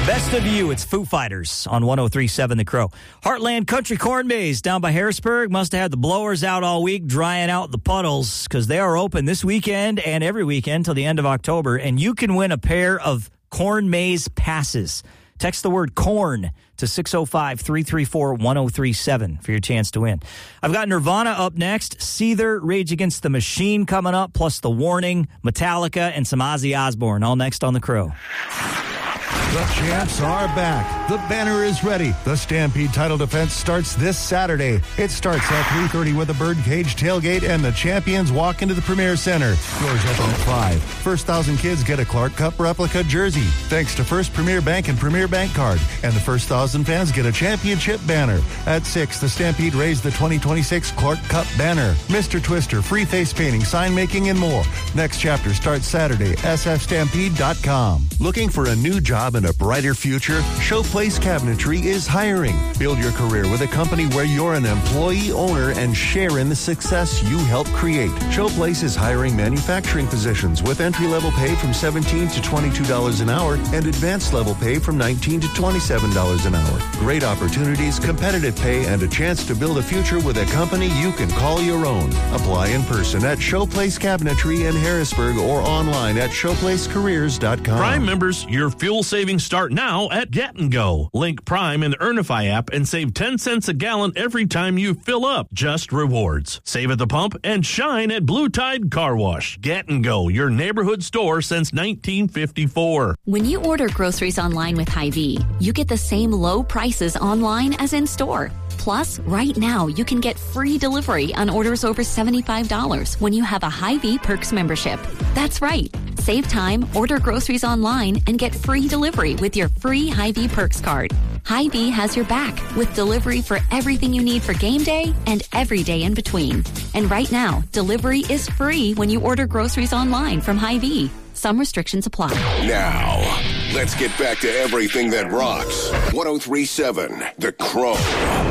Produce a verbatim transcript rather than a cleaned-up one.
Best of You, it's Foo Fighters on one oh three point seven The Crow. Heartland Country Corn Maze down by Harrisburg must have had the blowers out all week drying out the puddles because they are open this weekend and every weekend till the end of October, and you can win a pair of Corn Maze passes. Text the word corn to six oh five, three three four, one oh three seven for your chance to win. I've got Nirvana up next, Seether, Rage Against the Machine coming up, plus The Warning, Metallica, and some Ozzy Osbourne, all next on The Crow. The champs are back. The banner is ready. The Stampede title defense starts this Saturday. It starts at three thirty with a birdcage tailgate, and the champions walk into the Premier Center. Doors open at five. First thousand kids get a Clark Cup replica jersey, thanks to First Premier Bank and Premier Bank Card. And the first thousand fans get a championship banner. At six, the Stampede raised the twenty twenty-six Clark Cup banner. Mister Twister, free face painting, sign making, and more. Next chapter starts Saturday. S F stampede dot com. Looking for a new job and a brighter future? Showplace Cabinetry is hiring. Build your career with a company where you're an employee owner and share in the success you help create. Showplace is hiring manufacturing positions with entry-level pay from seventeen to twenty-two dollars an hour and advanced level pay from nineteen to twenty-seven dollars an hour. Great opportunities, competitive pay, and a chance to build a future with a company you can call your own. Apply in person at Showplace Cabinetry in Harrisburg or online at showplace careers dot com. Prime members, your fuel savings start now at Get and Go. Link Prime in the Earnify app and save ten cents a gallon every time you fill up. Just rewards. Save at the pump and shine at Blue Tide Car Wash. Get and Go, your neighborhood store since nineteen fifty-four. When you order groceries online with Hy-Vee, you get the same low prices online as in store. Plus, right now, you can get free delivery on orders over seventy-five dollars when you have a Hy-Vee Perks membership. That's right. Save time, order groceries online, and get free delivery with your free Hy-Vee Perks card. Hy-Vee has your back with delivery for everything you need for game day and every day in between. And right now, delivery is free when you order groceries online from Hy-Vee. Some restrictions apply. Now, let's get back to everything that rocks. one oh three point seven The Crow.